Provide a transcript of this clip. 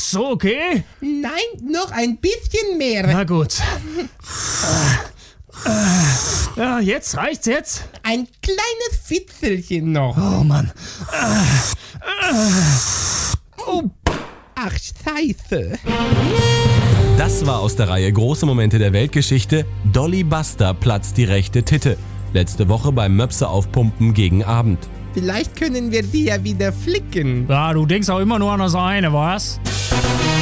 so, okay? Nein, noch ein bisschen mehr. Na gut. Ja, jetzt reicht's jetzt? Ein kleines Fitzelchen noch. Oh Mann. Ach, scheiße. Das war aus der Reihe Große Momente der Weltgeschichte. Dolly Buster platzt die rechte Titte. Letzte Woche beim Möpse aufpumpen gegen Abend. Vielleicht können wir die ja wieder flicken. Ja, du denkst auch immer nur an das eine, was?